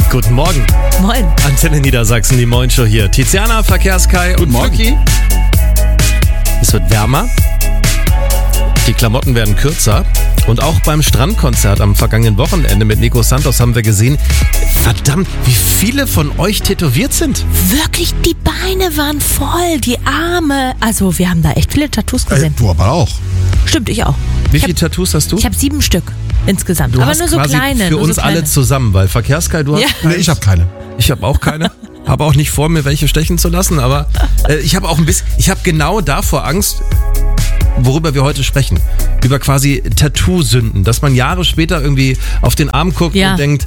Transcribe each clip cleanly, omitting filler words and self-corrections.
Guten Morgen. Moin. Antenne Niedersachsen, die Moin-Show hier. Tiziana, Verkehrskai und Flücki. Es wird wärmer. Die Klamotten werden kürzer. Und auch beim Strandkonzert am vergangenen Wochenende mit Nico Santos haben wir gesehen, verdammt, wie viele von euch tätowiert sind. Wirklich, die Beine waren voll, die Arme. Also wir haben da echt viele Tattoos gesehen. Du aber auch. Stimmt, ich auch. Wie viele Tattoos hast du? Ich habe 7 Stück insgesamt. Du aber hast nur so quasi kleine. für nur uns so kleine. alle zusammen, weil Verkehrskai, du hast... Ja. Nee, ich habe keine. Ich habe auch keine. Habe auch nicht vor, mir welche stechen zu lassen, aber ich habe auch ein bisschen... Ich habe genau davor Angst, worüber wir heute sprechen. Über quasi Tattoo-Sünden. Dass man Jahre später irgendwie auf den Arm guckt Ja. und denkt,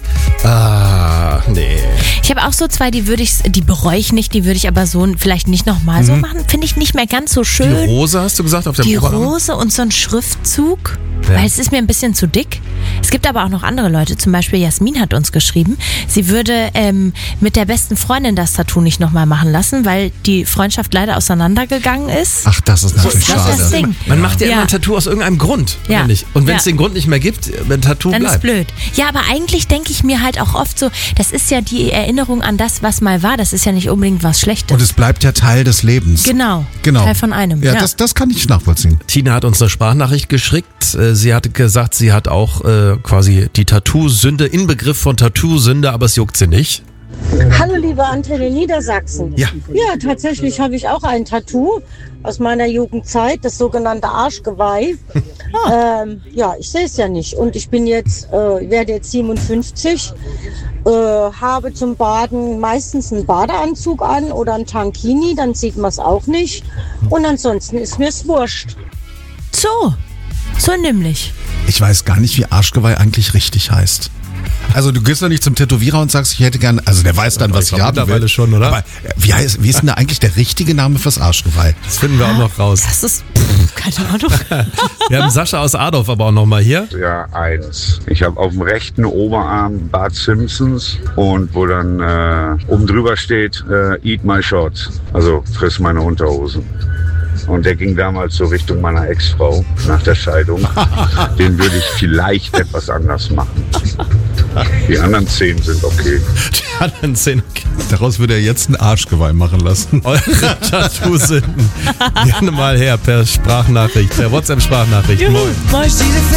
nee. Ich habe auch so 2, die bereue ich nicht, die würde ich aber so vielleicht nicht nochmal so machen. Finde ich nicht mehr ganz so schön. Die Rose hast du gesagt auf dem Die Oberarm? Rose und so ein Schriftzug, Ja. weil es ist mir ein bisschen zu dick. Es gibt aber auch noch andere Leute, zum Beispiel Jasmin hat uns geschrieben, sie würde mit der besten Freundin das Tattoo nicht nochmal machen lassen, weil die Freundschaft leider auseinandergegangen ist. Ach, das ist natürlich Das ist das schade. Ding. Man macht ja Ja. immer ein Tattoo aus irgendeinem Grund. Ja. Oder nicht? Und wenn es Ja. den Grund nicht mehr gibt, ein Tattoo Dann ist bleibt. blöd. Ja, aber eigentlich denke ich mir halt auch oft so, das ist ja die Erinnerung an das, was mal war. Das ist ja nicht unbedingt was Schlechtes. Und es bleibt ja Teil des Lebens. Genau. Genau. Teil von einem. Ja, das kann ich nachvollziehen. Tina hat uns eine Sprachnachricht geschickt. Sie hatte gesagt, sie hat auch quasi die Tattoo-Sünde, Inbegriff von Tattoo-Sünde, aber es juckt sie nicht. Hallo liebe Antenne Niedersachsen. Ja. Ja, tatsächlich habe ich auch ein Tattoo aus meiner Jugendzeit, das sogenannte Arschgeweih. Ja, ich sehe es ja nicht. Und ich bin jetzt, werde jetzt 57, habe zum Baden meistens einen Badeanzug an oder einen Tankini, dann sieht man es auch nicht. Und ansonsten ist mir's wurscht. So nämlich. Ich weiß gar nicht, wie Arschgeweih eigentlich richtig heißt. Also du gehst doch nicht zum Tätowierer und sagst, ich hätte gern, also der weiß dann, was ich haben mittlerweile will. schon, oder? Aber wie ist denn da eigentlich der richtige Name fürs Arschgeweih? Das finden wir auch noch raus. Das ist, keine Ahnung. Wir haben Sascha aus Adorf aber auch noch mal hier. Ja, 1. Ich habe auf dem rechten Oberarm Bart Simpsons und wo dann oben drüber steht, eat my shorts, also friss meine Unterhosen. Und der ging damals so Richtung meiner Ex-Frau nach der Scheidung. Den würde ich vielleicht etwas anders machen. Die anderen 10 sind okay. Die anderen 10. Okay. Daraus würde er jetzt ein Arschgeweih machen lassen. Eure Tattoo-Sünden. Gerne mal her per Sprachnachricht, per WhatsApp-Sprachnachricht. Moin. Moin.